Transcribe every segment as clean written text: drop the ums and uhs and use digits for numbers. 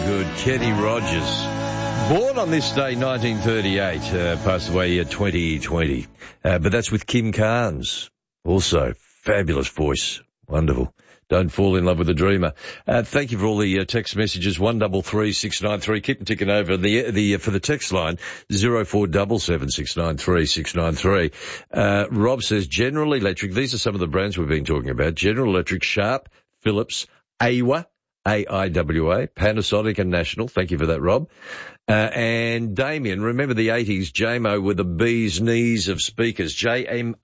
good. Kenny Rogers. Born on this day, 1938, passed away 2020. But that's with Kim Carnes. Also, fabulous voice. Wonderful. Don't fall in love with a dreamer. Thank you for all the text messages. 133693. Keep them ticking over. For the text line, 0477693693. Rob says General Electric. These are some of the brands we've been talking about. General Electric, Sharp, Philips, AIWA, AIWA, Panasonic and National. Thank you for that, Rob. And Damien, remember the 80s, JAMO were the bee's knees of speakers. JAMO?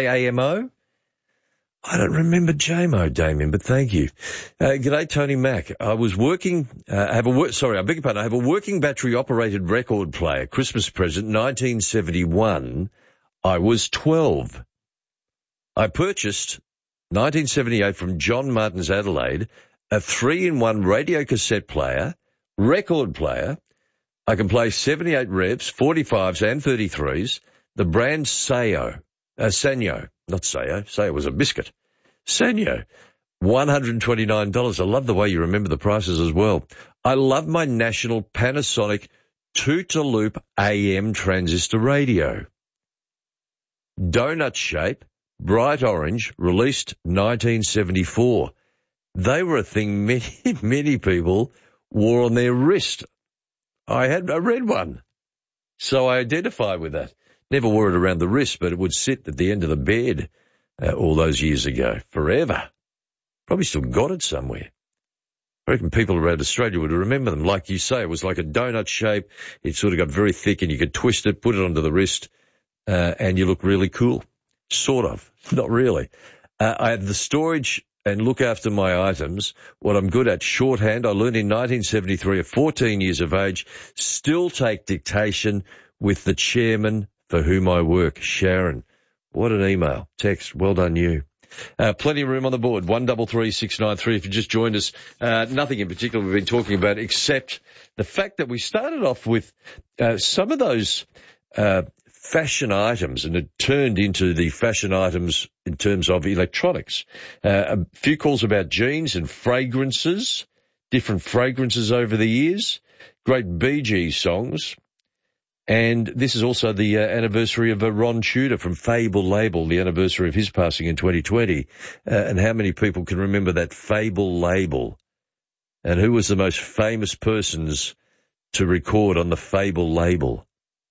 I don't remember JAMO, Damien, but thank you. G'day, Tony Mack. I was working, I have a working battery-operated record player, Christmas present, 1971. I was 12. I purchased, 1978, from John Martin's Adelaide, a 3-in-1 radio cassette player, record player. I can play 78 revs, 45s and 33s. The brand Sanyo, not Sayo. Sayo was a biscuit. Sanyo, $129. I love the way you remember the prices as well. I love my National Panasonic 2-to-loop AM transistor radio. Donut shape, bright orange, released 1974. They were a thing many people wore on their wrist. I had a red one, so I identify with that. Never wore it around the wrist, but it would sit at the end of the bed all those years ago, forever. Probably still got it somewhere. I reckon people around Australia would remember them. Like you say, it was like a donut shape. It sort of got very thick, and you could twist it, put it onto the wrist, and you look really cool. Sort of. Not really. I had the storage and look after my items. What I'm good at, shorthand. I learned in 1973 at 14 years of age. Still take dictation with the chairman for whom I work, Sharon. What an email. Text. Well done, you. Plenty of room on the board. 133693. If you just joined us, nothing in particular we've been talking about except the fact that we started off with some of those fashion items, and it turned into the fashion items in terms of electronics. A few calls about jeans and fragrances, different fragrances over the years, great Bee Gees songs. And this is also the anniversary of Ron Tudor from Fable Label, the anniversary of his passing in 2020. And how many people can remember that Fable Label? And who was the most famous persons to record on the Fable Label?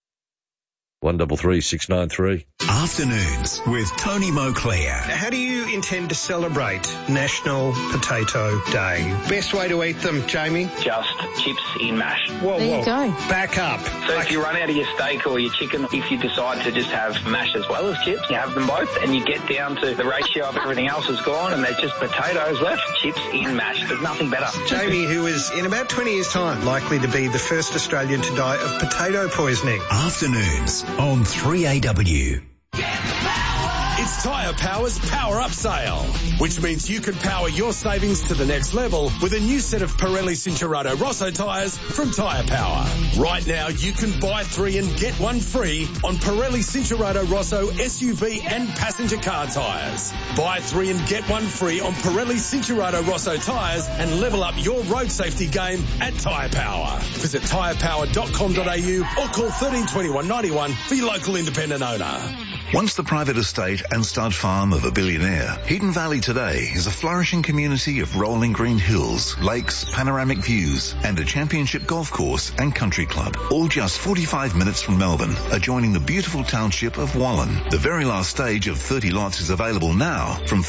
133693. Afternoons with Tony Moclair. How do you intend to celebrate National Potato Day? Best way to eat them, Jamie? Just chips in mash. Whoa. You go. Back up. So if you run out of your steak or your chicken, if you decide to just have mash as well as chips, you have them both, and you get down to the ratio of everything else is gone, and there's just potatoes left. Chips in mash. There's nothing better. Jamie, who is in about 20 years' time likely to be the first Australian to die of potato poisoning. Afternoons on 3AW. It's Tyre Power's Power Up Sale, which means you can power your savings to the next level with a new set of Pirelli Cinturato Rosso tyres from Tyre Power. Right now, you can buy 3 and get 1 free on Pirelli Cinturato Rosso SUV and passenger car tyres. Buy 3 and get 1 free on Pirelli Cinturato Rosso tyres and level up your road safety game at Tyre Power. Visit tyrepower.com.au or call 1321 91 for your local independent owner. Once the private estate and stud farm of a billionaire, Hidden Valley today is a flourishing community of rolling green hills, lakes, panoramic views, and a championship golf course and country club. All just 45 minutes from Melbourne, adjoining the beautiful township of Wallen. The very last stage of 30 lots is available now from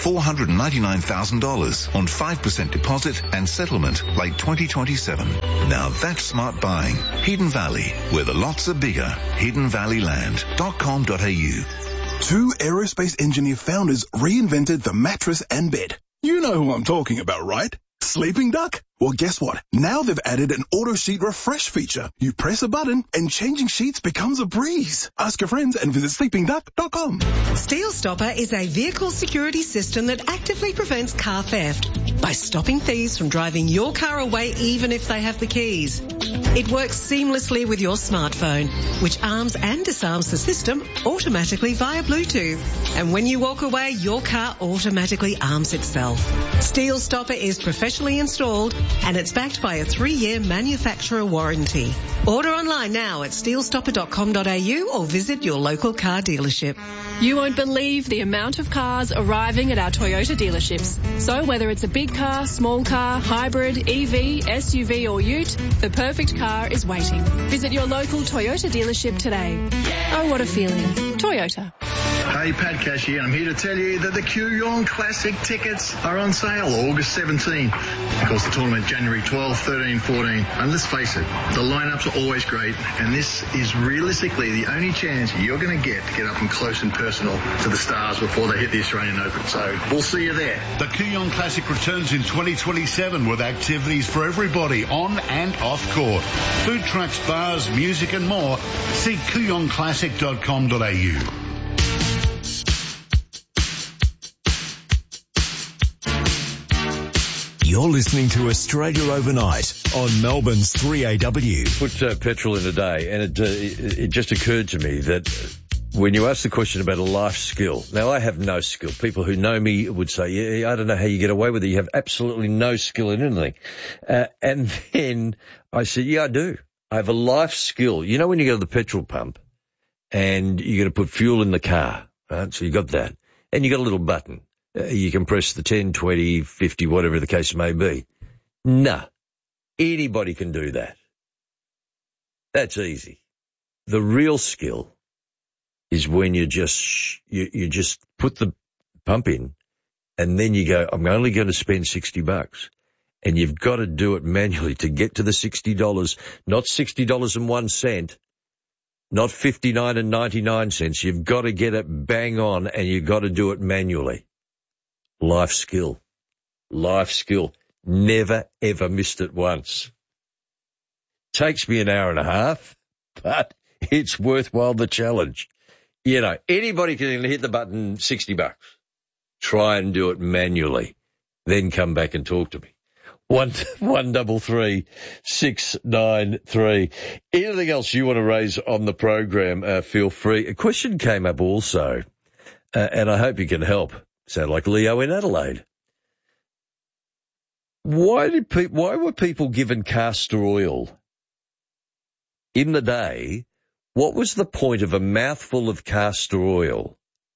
$499,000 on 5% deposit and settlement late 2027. Now that's smart buying. Hidden Valley, where the lots are bigger. HiddenValleyland.com.au. 2 aerospace engineer founders reinvented the mattress and bed. You know who I'm talking about, right? Sleeping Duck? Well, guess what? Now they've added an auto sheet refresh feature. You press a button and changing sheets becomes a breeze. Ask your friends and visit sleepingduck.com. Steel Stopper is a vehicle security system that actively prevents car theft by stopping thieves from driving your car away even if they have the keys. It works seamlessly with your smartphone, which arms and disarms the system automatically via Bluetooth. And when you walk away, your car automatically arms itself. Steel Stopper is professionally installed and it's backed by a 3-year manufacturer warranty. Order online now at steelstopper.com.au or visit your local car dealership. You won't believe the amount of cars arriving at our Toyota dealerships. So whether it's a big car, small car, hybrid, EV, SUV or ute, the perfect car is waiting. Visit your local Toyota dealership today. Oh, what a feeling. Toyota. Hey, Pat Cash here, and I'm here to tell you that the Kooyong Classic tickets are on sale August 17. Of course, the tournament January 12, 13, 14. And let's face it, the lineups are always great, and this is realistically the only chance you're going to get up and close and personal to the stars before they hit the Australian Open. So we'll see you there. The Kooyong Classic returns in 2027 with activities for everybody on and off court. Food trucks, bars, music and more. See kooyongclassic.com.au. You're listening to Australia Overnight on Melbourne's 3AW. Put petrol in a day, and it just occurred to me that when you ask the question about a life skill, now I have no skill. People who know me would say, yeah, I don't know how you get away with it. You have absolutely no skill in anything. And then I said, yeah, I do. I have a life skill. You know when you go to the petrol pump and you're going to put fuel in the car, right? So you got that. And you got a little button. You can press the 10, 20, 50, whatever the case may be. Nah, anybody can do that. That's easy. The real skill is when you just put the pump in and then you go, I'm only going to spend $60. And you've got to do it manually to get to the $60, not $60.01, not $59.99. You've got to get it bang on and you've got to do it manually. Life skill. Life skill. Never, ever missed it once. Takes me an hour and a half, but it's worthwhile the challenge. You know, anybody can hit the button $60. Try and do it manually. Then come back and talk to me. 133-693. Anything else you want to raise on the program, feel free. A question came up also, and I hope you can help. Sound like Leo in Adelaide. Why were people given castor oil? In the day, what was the point of a mouthful of castor oil?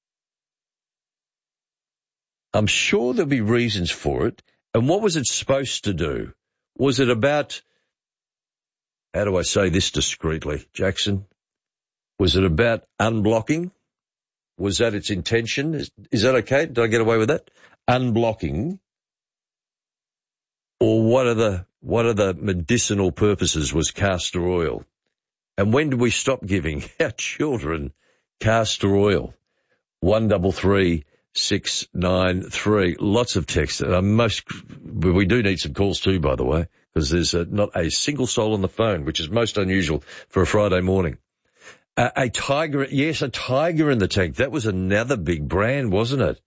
I'm sure there'll be reasons for it. And what was it supposed to do? Was it about, how do I say this discreetly, Jackson? Was it about unblocking? Was that its intention? Is that okay? Did I get away with that? Unblocking? Or what are the medicinal purposes was castor oil? And when did we stop giving our children castor oil? 133-693. Lots of text. We do need some calls too, by the way, because there's not a single soul on the phone, which is most unusual for a Friday morning. A tiger, yes, a tiger in the tank. That was another big brand, wasn't it?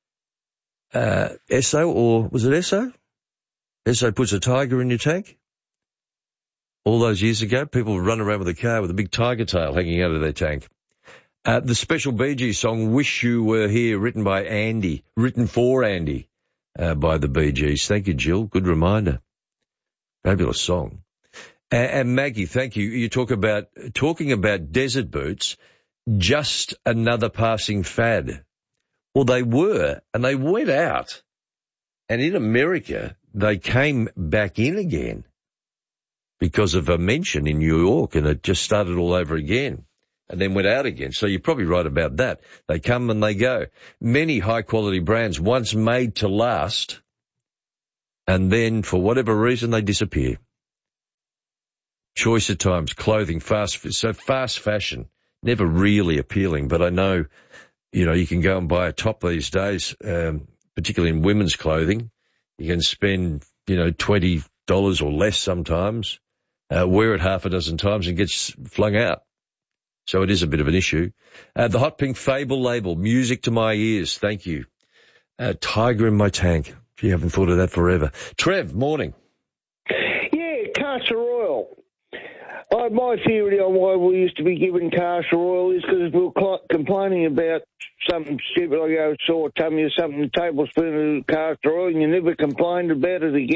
Esso, or was it Esso? Esso puts a tiger in your tank. All those years ago, people would run around with a car with a big tiger tail hanging out of their tank. The special Bee Gees song, Wish You Were Here, written for Andy, by the Bee Gees. Thank you, Jill. Good reminder. Fabulous song. And Maggie, thank you. You talking about desert boots, just another passing fad. Well, they were, and they went out. And in America, they came back in again because of a mention in New York, and it just started all over again and then went out again. So you're probably right about that. They come and they go. Many high-quality brands once made to last, and then for whatever reason they disappear. Choice at times, clothing, fast fashion, never really appealing, but I know, you can go and buy a top these days, particularly in women's clothing. You can spend, $20 or less sometimes, wear it half a dozen times and gets flung out. So it is a bit of an issue. The Hot Pink Fable label, music to my ears, thank you. Tiger in my tank. Gee, I haven't thought of that forever. Trev, morning. Yeah, castor oil. My theory on why we used to be given castor oil is because we were complaining about something stupid like a sore tummy or something, a tablespoon of castor oil, and you never complained about it again.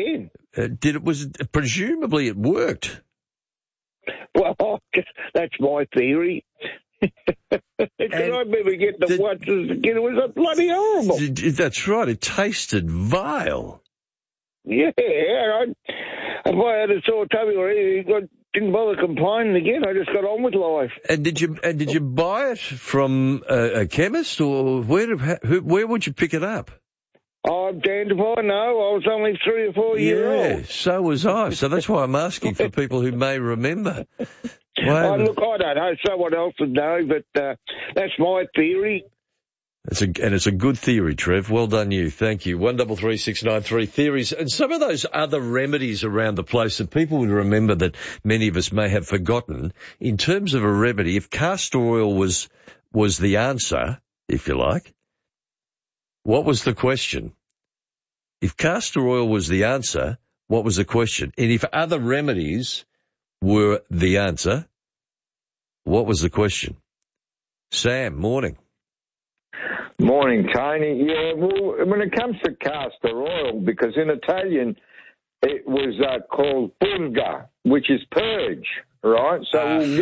Presumably it worked. Well, that's my theory. I remember getting the once as a kid. It was bloody horrible. That's right. It tasted vile. Yeah. If I had a sore tummy or anything, I didn't bother complaining again. I just got on with life. And did you buy it from a chemist, or where would you pick it up? I'm damned if I know. I was only 3 or 4 years old. So was I. So that's why I'm asking for people who may remember. Look, I don't know. Someone else would know, but that's my theory. It's a good theory, Trev. Well done, you. Thank you. 133693 theories, and some of those other remedies around the place that people would remember that many of us may have forgotten. In terms of a remedy, if castor oil was the answer, if you like, what was the question? If castor oil was the answer, what was the question? And if other remedies were the answer, what was the question? Sam, morning. Morning, Tony. Yeah, well, when it comes to castor oil, because in Italian it was called purga, which is purge, right? So we're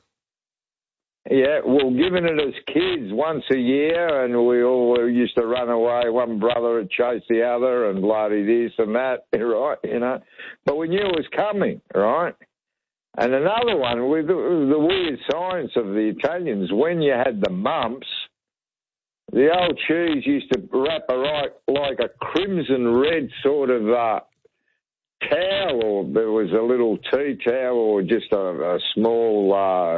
giving it as kids once a year, and we all used to run away. One brother would chase the other, and bloody this and that, right? You know, but we knew it was coming, right? And another one with the weird science of the Italians, when you had the mumps, the old cheese used to wrap like a crimson red sort of towel, or there was a little tea towel, or just a small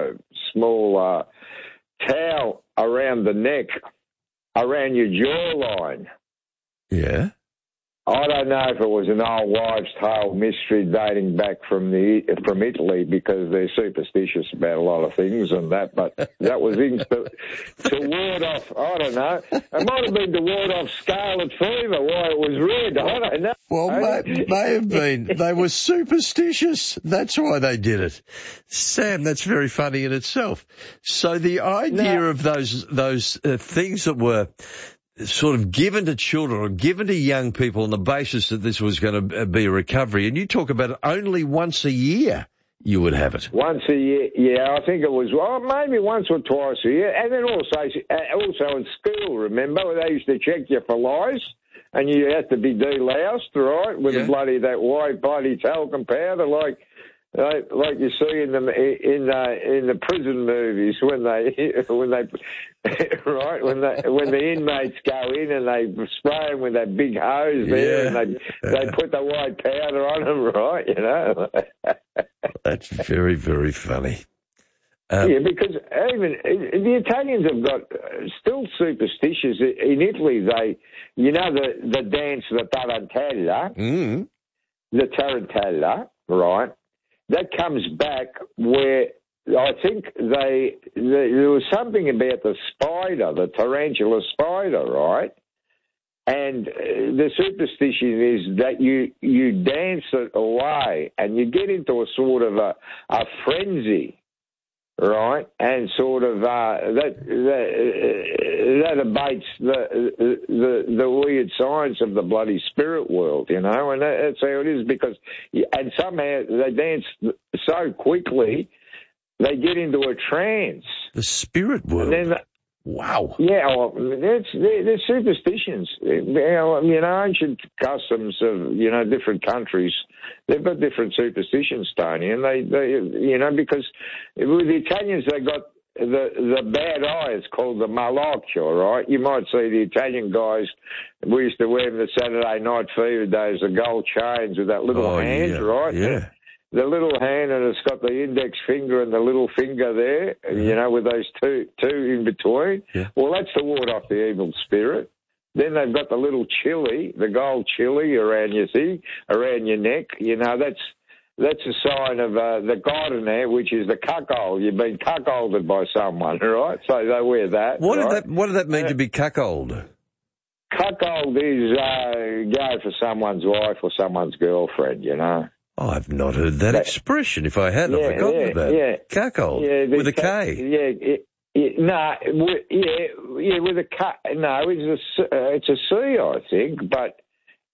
towel around the neck, around your jawline. Yeah. I don't know if it was an old wives' tale mystery dating back from Italy, because they're superstitious about a lot of things and that, but that was to ward off, I don't know. It might have been to ward off scarlet fever, why it was red, I don't know. Well, may have been. They were superstitious. That's why they did it. Sam, that's very funny in itself. So the idea of those things that were sort of given to children or given to young people on the basis that this was going to be a recovery, and you talk about it only once a year you would have it. Once a year, yeah, I think it was, maybe once or twice a year. And then also in school, remember, they used to check you for lice, and you had to be deloused, right, with that white bloody talcum powder, like you see in the prison movies when the inmates go in and they spray them with that big hose there, and they put the white powder on them, right? You know. That's very, very funny. Because even the Italians have got still superstitious. In Italy, the dance, the tarantella, right? That comes back where I think there was something about the spider, the tarantula spider, right? And the superstition is that you dance it away and you get into a sort of a frenzy, right? And sort of that abates the weird science of the bloody spirit world, you know, and that's how it is, because and somehow they dance so quickly they get into a trance. The spirit world. And then wow. Yeah, well, they're superstitions. You know, ancient customs of, different countries, they've got different superstitions, Tony, and they because with the Italians, they got the bad eye. It's called the malocchio, right? You might see the Italian guys, we used to wear them the Saturday night fever days, the gold chains with that little hand, right? Yeah. The little hand, and it's got the index finger and the little finger there, with those two in between. Yeah. Well, that's to ward off the evil spirit. Then they've got the little chili, the gold chili around your neck. That's a sign of the god in there, which is the cuckold. You've been cuckolded by someone, right? So they wear that. What did that mean to be cuckold? Cuckold is go for someone's wife or someone's girlfriend, Oh, I've not heard that expression. If I had, I've forgotten about it. Cuckold, with a K. With a K. No, it's a C, I think. But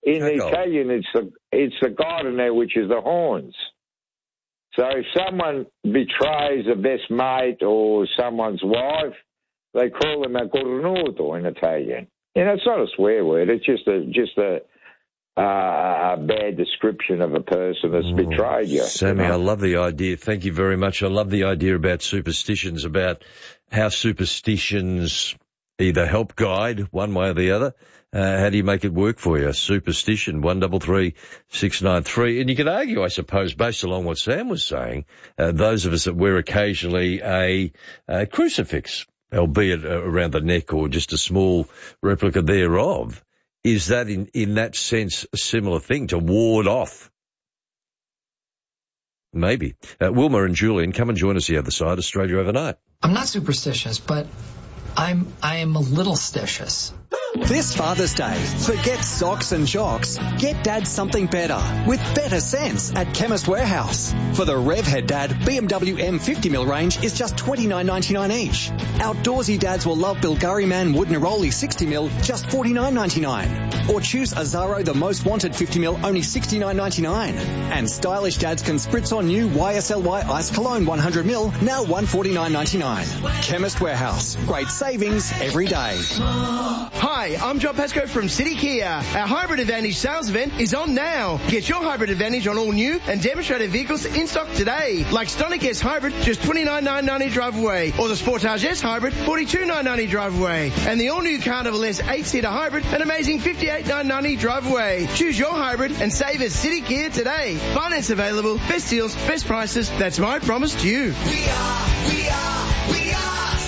In the Italian, it's the Gardiner, which is the horns. So if someone betrays a best mate or someone's wife, they call them a cornuto in Italian. It's not a swear word. It's just a bad description of a person that's betrayed you. Sammy, I love the idea. Thank you very much. I love the idea about superstitions, about how superstitions either help guide one way or the other. How do you make it work for you? Superstition, 133-693. And you can argue, I suppose, based along what Sam was saying, those of us that wear occasionally a crucifix, albeit around the neck or just a small replica thereof, is that in that sense a similar thing to ward off? Maybe. Wilma and Julian, come and join us the other side, Australia Overnight. I'm not superstitious, but I am a little stitious. This Father's Day, forget socks and jocks. Get Dad something better with better sense at Chemist Warehouse. For the Rev Head Dad BMW M50mm range is just $29.99 each. Outdoorsy dads will love Bilgari Man Wood Neroli 60mm, just $49.99. Or choose Azaro the Most Wanted 50mm, only $69.99. And stylish dads can spritz on new YSLY Ice Cologne 100ml, now $149.99. Chemist Warehouse. Great savings every day. Hi, I'm John Pascoe from City Kia. Our Hybrid Advantage sales event is on now. Get your Hybrid Advantage on all new and demonstrated vehicles in stock today. Like Stonic S Hybrid, just $29,990 drive away. Or the Sportage S Hybrid, $42,990 drive away. And the all-new Carnival S 8-seater Hybrid, an amazing $58,990 drive away. Choose your hybrid and save at City Kia today. Finance available, best deals, best prices. That's my promise to you. We are City Kia.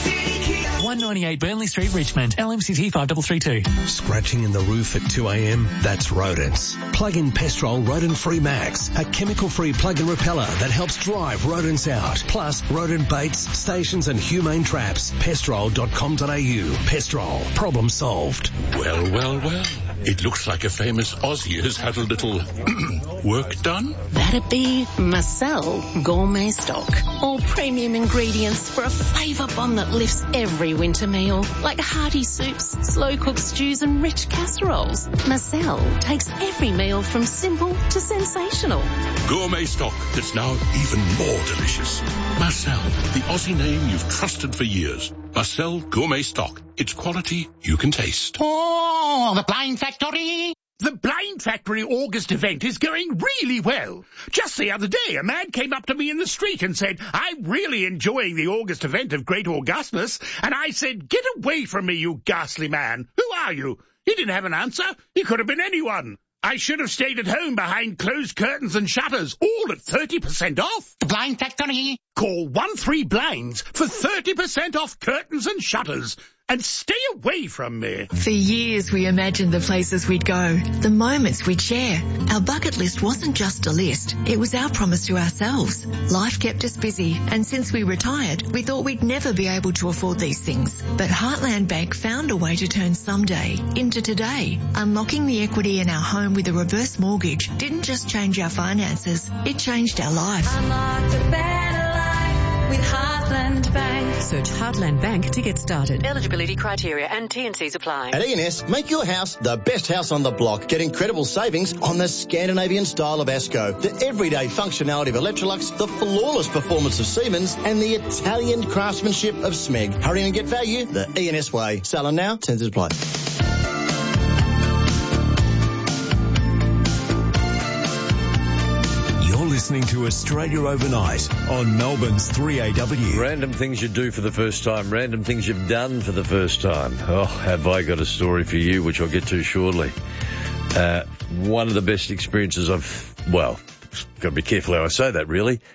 198 Burnley Street, Richmond. LMCT 5332. Scratching in the roof at 2 a.m? That's rodents. Plug in Pestrol Rodent-Free Max, a chemical-free plug-in repeller that helps drive rodents out. Plus, rodent baits, stations and humane traps. Pestrol.com.au. Pestrol. Problem solved. Well. It looks like a famous Aussie has had a little work done. That'd be Marcel Gourmet Stock. All premium ingredients for a flavour bomb that lifts every winter meal, like hearty soups, slow-cooked stews and rich casseroles. Marcel takes every meal from simple to sensational. Gourmet stock that's now even more delicious. Marcel, the Aussie name you've trusted for years. Marcel Gourmet Stock. It's quality you can taste. Oh, the Blind Factory! The Blind Factory August event is going really well. Just the other day, a man came up to me in the street and said, I'm really enjoying the August event of Great Augustness. And I said, get away from me, you ghastly man. Who are you? He didn't have an answer. He could have been anyone. I should have stayed at home behind closed curtains and shutters, all at 30% off. The Blind Factory. Call 13Blinds for 30% off curtains and shutters. And stay away from me. For years we imagined the places we'd go, the moments we'd share. Our bucket list wasn't just a list, it was our promise to ourselves. Life kept us busy, and since we retired, we thought we'd never be able to afford these things. But Heartland Bank found a way to turn someday into today. Unlocking the equity in our home with a reverse mortgage didn't just change our finances, it changed our life. Unlock the better life with Heartland Bank. Search Heartland Bank to get started. Eligibility criteria and T&Cs apply. At ENS, make your house the best house on the block. Get incredible savings on the Scandinavian style of Asco, the everyday functionality of Electrolux, the flawless performance of Siemens, and the Italian craftsmanship of Smeg. Hurry and get value the ENS way. Selling now, terms apply. Listening to Australia Overnight on Melbourne's 3AW. Random things you do for the first time, random things you've done for the first time. Oh, have I got a story for you, which I'll get to shortly. One of the best experiences got to be careful how I say that, really.